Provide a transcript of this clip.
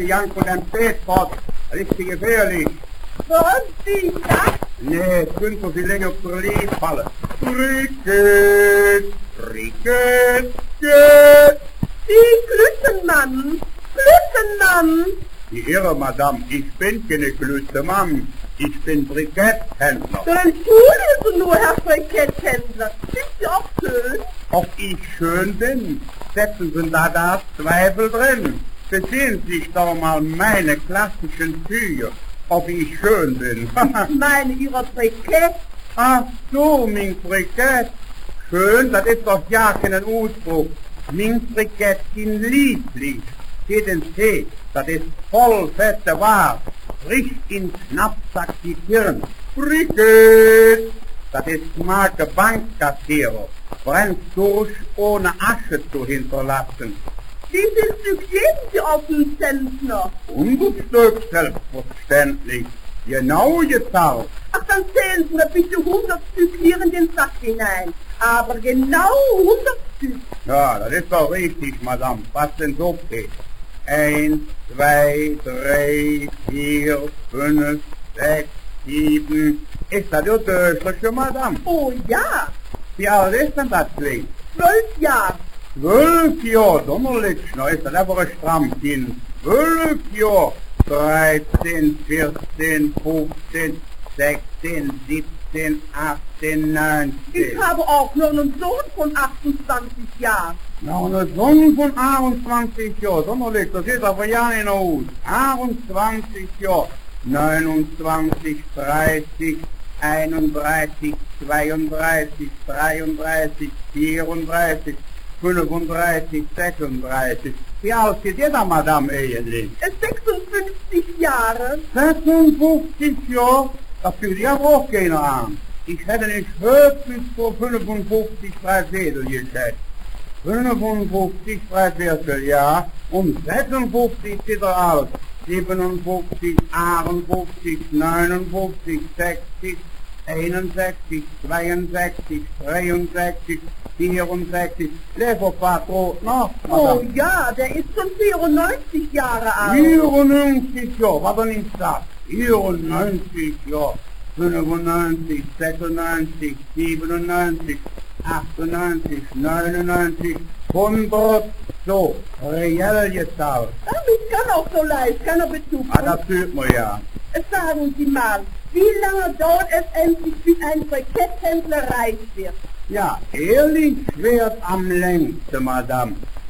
die Jank und ein Spätfahrt. Richtig gefährlich. Was, die das? Nee, es könnte so viel länger auf der Lied fallen. Cricket, Cricket, Cricket. Die Glüttenmann, Glüttenmann. Die Irre, Madame, ich bin keine Glüttemann. Ich bin Briketthändler. Dann entschuldigen Sie nur, Herr Briketthändler. Sind Sie auch schön? Ob ich schön bin, setzen Sie da das Zweifel drin. Besehen Sie sich doch mal meine klassischen Züge, ob ich schön bin. Ich meine, Ihrer Brikett. Ach so, mein Brikett. Schön, das ist doch ja kein Ausdruck. Mein Brikett sind lieblich. Geht ins Tee, das ist voll fette Ware. Frisch in Schnappsack die Kirn. Brikett, das ist Marke Bankkassierer. Brennt durch, ohne Asche zu hinterlassen. Wie viel Stück geben Sie auf den Zentner? 100 Stück, selbstverständlich. Genau gezahlt. Ach, dann zählen Sie mir bitte 100 Stück hier in den Sack hinein. Aber genau 100 Stück. Ja, das ist doch richtig, Madame. Was denn so geht? 1, 2, 3, 4, 5, 6, 7. Ist das ja deutlich, Madame? Oh ja, Wie alt ist denn das Kind? 12 Jahre. 12 Jahre, donnerlich, na ist das einfach ein Strammkind. 12 Jahre, 13, 14, 15, 16, 17, 18, 19. Ich habe auch noch einen Sohn von 28 Jahren. Na, und ein Sohn von 28 Jahren, donnerlich, das ist aber ja nicht aus. 28 Jahre, 29, 30, 31, 32, 33, 34, 35, 36. Wie alt ist jeder, Madame, eigentlich? 56 Jahre. 56 Jahre? Das fühlt ja auch keiner an. Ich hätte nicht höchstens vor 55 Dreiviertel geschätzt. 55 Dreiviertel, ja. Und 56 sieht er aus. 57, 58, 59, 60, 61, 62, 63, 64. Leverpatron noch, Oh Madame. ja, der ist schon 94 Jahre alt. 94 Jahre, was er nicht sagt. 94 Jahre, 95, 96, 97, 98, 99, 100, so, reell gezahlt. Damit kann auch so leicht, keiner Bezug. Ah, das fühlt man ja. Sagen Sie mal, wie lange dauert es endlich, bis ein Briketthändler reich wird? Ja, ehrlich schwert am längsten, Madame.